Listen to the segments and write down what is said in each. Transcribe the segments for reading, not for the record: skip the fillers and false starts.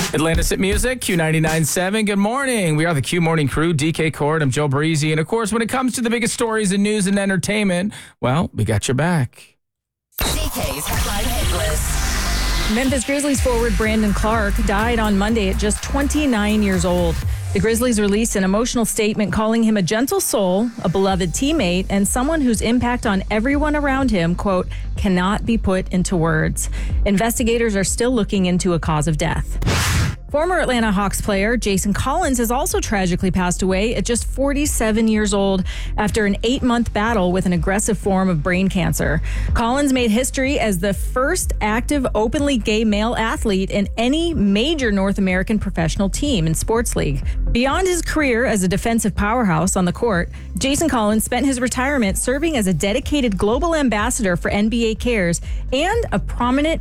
Atlantis at Music, Q99.7. Good morning. We are the Q Morning Crew, DK Cord, I'm Joe Breezy. And of course, when it comes to the biggest stories in news and entertainment, well, we got your back. DK's Headline Hit List. Memphis Grizzlies forward Brandon Clark died on Monday at just 29 years old. The Grizzlies released an emotional statement calling him a gentle soul, a beloved teammate, and someone whose impact on everyone around him, quote, cannot be put into words. Investigators are still looking into a cause of death. Former Atlanta Hawks player Jason Collins has also tragically passed away at just 47 years old after an 8-month battle with an aggressive form of brain cancer. Collins made history as the first active openly gay male athlete in any major North American professional team in sports league. Beyond his career as a defensive powerhouse on the court, Jason Collins spent his retirement serving as a dedicated global ambassador for NBA Cares and a prominent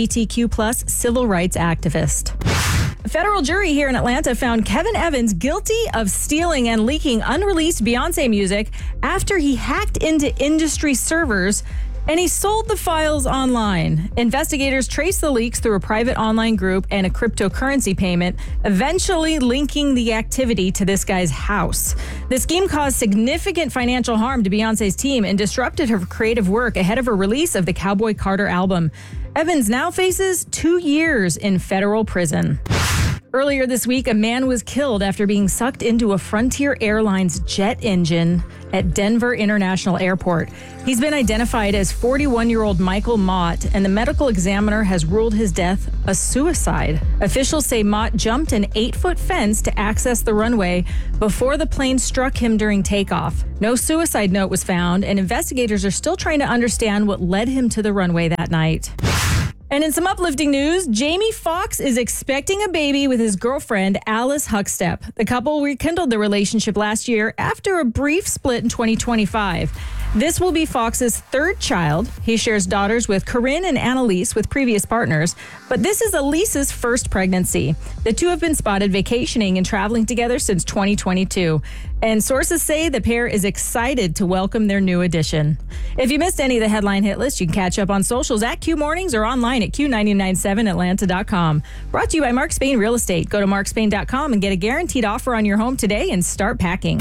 LGBTQ+ civil rights activist. A federal jury here in Atlanta found Kevin Evans guilty of stealing and leaking unreleased Beyonce music after he hacked into industry servers and he sold the files online. Investigators traced the leaks through a private online group and a cryptocurrency payment, eventually linking the activity to this guy's house. The scheme caused significant financial harm to Beyonce's team and disrupted her creative work ahead of her release of the Cowboy Carter album. Evans now faces 2 years in federal prison. Earlier this week, a man was killed after being sucked into a Frontier Airlines jet engine at Denver International Airport. He's been identified as 41-year-old Michael Mott, and the medical examiner has ruled his death a suicide. Officials say Mott jumped an 8-foot fence to access the runway before the plane struck him during takeoff. No suicide note was found, and investigators are still trying to understand what led him to the runway that night. And in some uplifting news, Jamie Foxx is expecting a baby with his girlfriend, Alice Huckstep. The couple rekindled their relationship last year after a brief split in 2025. This will be Fox's third child. He shares daughters with Corinne and Annalise with previous partners, but this is Elise's first pregnancy. The two have been spotted vacationing and traveling together since 2022. And sources say the pair is excited to welcome their new addition. If you missed any of the headline hit list, you can catch up on socials at Q Mornings or online at Q997Atlanta.com. Brought to you by Mark Spain Real Estate. Go to markspain.com and get a guaranteed offer on your home today and start packing.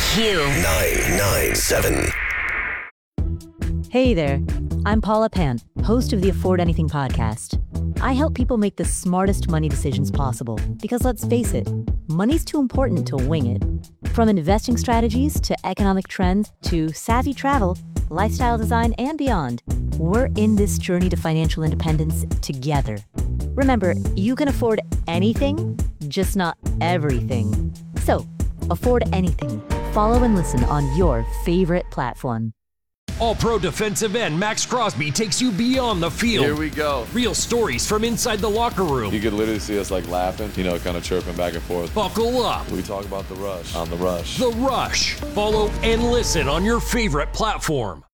Q997. Hey there, I'm Paula Pant, host of the Afford Anything podcast. I help people make the smartest money decisions possible because let's face it, money's too important to wing it. From investing strategies to economic trends to savvy travel, lifestyle design, and beyond, we're in this journey to financial independence together. Remember, you can afford anything, just not everything. So, afford anything. Follow and listen on your favorite platform. All-Pro defensive end Max Crosby takes you beyond the field. Here we go. Real stories from inside the locker room. You could literally see us like laughing, kind of chirping back and forth. Buckle up. We talk about The Rush on The Rush. The Rush. Follow and listen on your favorite platform.